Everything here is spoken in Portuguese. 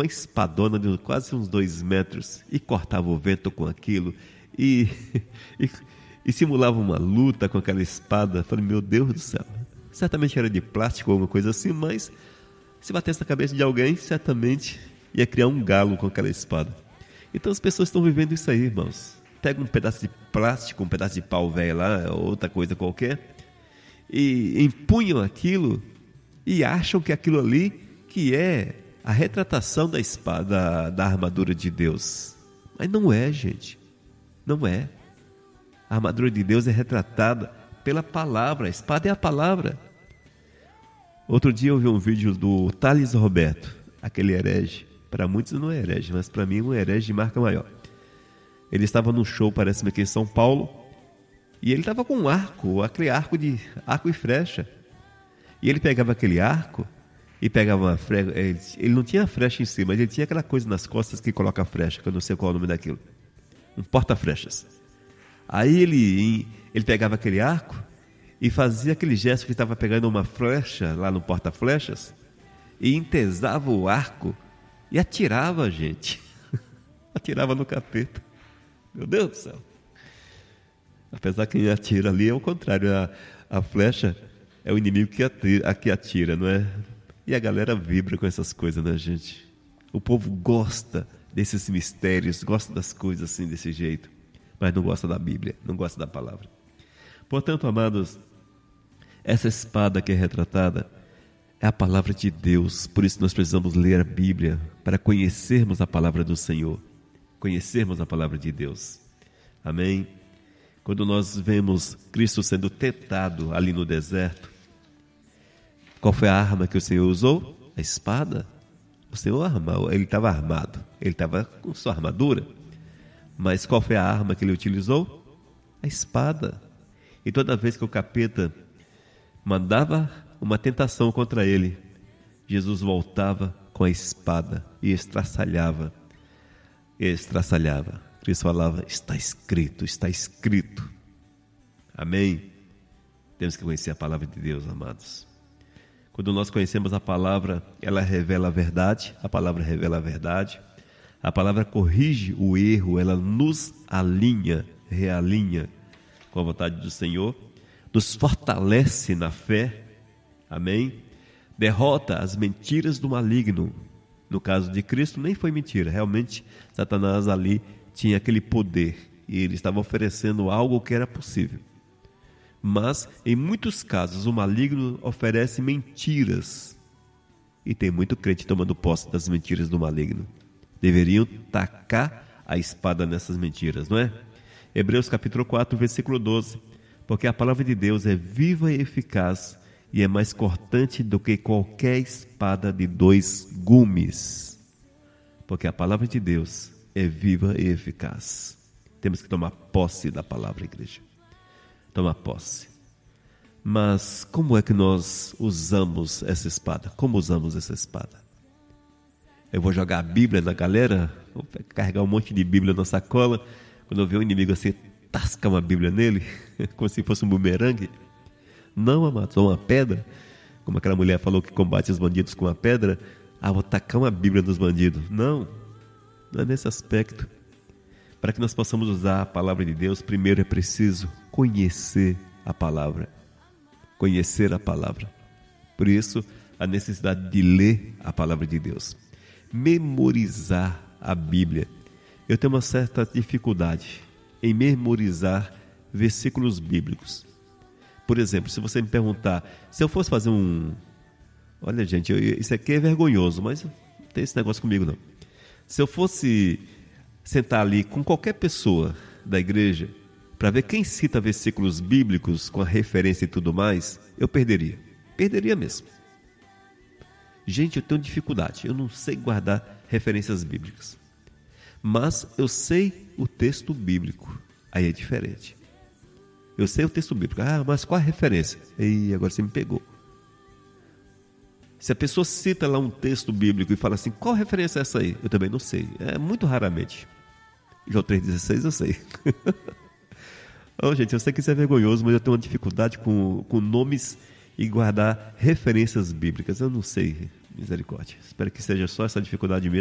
com a espadona de quase uns 2 metros e cortava o vento com aquilo e, e simulava uma luta com aquela espada. Falei, meu Deus do céu, certamente era de plástico ou alguma coisa assim, mas se batesse na cabeça de alguém, certamente ia criar um galo com aquela espada. Então as pessoas estão vivendo isso aí, irmãos. Pega um pedaço de plástico, um pedaço de pau velho lá, outra coisa qualquer, e empunham aquilo e acham que aquilo ali que é a retratação da espada, da armadura de Deus. Mas não é, gente. Não é. A armadura de Deus é retratada pela palavra. A espada é a palavra. Outro dia eu vi um vídeo do Thales Roberto, aquele herege. Para muitos não é herege, mas para mim é um herege de marca maior. Ele estava num show, parece-me aqui em São Paulo, e ele estava com um arco, aquele arco e flecha. E ele pegava aquele arco e pegava uma flecha. Ele não tinha flecha em cima, mas ele tinha aquela coisa nas costas que coloca a flecha, que eu não sei qual é o nome daquilo. Um porta-flechas. Aí ele pegava aquele arco e fazia aquele gesto que estava pegando uma flecha lá no porta-flechas e entesava o arco e atirava a gente. Atirava no capeta. Meu Deus do céu. Apesar que quem atira ali é o contrário. A flecha é o inimigo que atira, não é? E a galera vibra com essas coisas, né, gente? O povo gosta desses mistérios, gosta das coisas assim, desse jeito. Mas não gosta da Bíblia, não gosta da palavra. Portanto, amados, essa espada que é retratada é a palavra de Deus. Por isso nós precisamos ler a Bíblia para conhecermos a palavra do Senhor. Conhecermos a palavra de Deus. Amém? Quando nós vemos Cristo sendo tentado ali no deserto, qual foi a arma que o Senhor usou? A espada. O Senhor armou, ele estava armado, ele estava com sua armadura. Mas qual foi a arma que ele utilizou? A espada. E toda vez que o capeta mandava uma tentação contra ele, Jesus voltava com a espada e estraçalhava. Cristo falava, está escrito, está escrito. Amém? Temos que conhecer a palavra de Deus, amados. Quando nós conhecemos a palavra, ela revela a verdade, a palavra revela a verdade. A palavra corrige o erro, ela nos alinha, realinha com a vontade do Senhor, nos fortalece na fé, amém? Derrota as mentiras do maligno. No caso de Cristo, nem foi mentira, realmente Satanás ali tinha aquele poder e ele estava oferecendo algo que era possível. Mas, em muitos casos, o maligno oferece mentiras e tem muito crente tomando posse das mentiras do maligno. Deveriam tacar a espada nessas mentiras, não é? Hebreus capítulo 4, versículo 12. Porque a palavra de Deus é viva e eficaz e é mais cortante do que qualquer espada de 2 gumes. Porque a palavra de Deus é viva e eficaz. Temos que tomar posse da palavra, igreja. Tomar posse. Mas como é que nós usamos essa espada? Como usamos essa espada? Eu vou jogar a Bíblia na galera, vou carregar um monte de Bíblia na sacola, quando eu ver um inimigo assim, tasca uma Bíblia nele, como se fosse um bumerangue. Não, amados, ou uma pedra, como aquela mulher falou que combate os bandidos com uma pedra, vou tacar uma Bíblia nos bandidos. Não é nesse aspecto. Para que nós possamos usar a palavra de Deus, primeiro é preciso conhecer a palavra. Conhecer a palavra. Por isso, a necessidade de ler a palavra de Deus. Memorizar a Bíblia. Eu tenho uma certa dificuldade em memorizar versículos bíblicos. Por exemplo, se você me perguntar, se eu fosse fazer olha, gente, isso aqui é vergonhoso, mas não tem esse negócio comigo não. Se eu fosse sentar ali com qualquer pessoa da igreja para ver quem cita versículos bíblicos com a referência e tudo mais, eu perderia. Perderia mesmo. Gente, eu tenho dificuldade, eu não sei guardar referências bíblicas. Mas eu sei o texto bíblico, aí é diferente. Eu sei o texto bíblico, mas qual a referência? E agora você me pegou. Se a pessoa cita lá um texto bíblico e fala assim, qual referência é essa aí? Eu também não sei, muito raramente. João 3,16 eu sei. Gente, eu sei que isso é vergonhoso, mas eu tenho uma dificuldade com nomes e guardar referências bíblicas. Eu não sei, misericórdia. Espero que seja só essa dificuldade mesmo.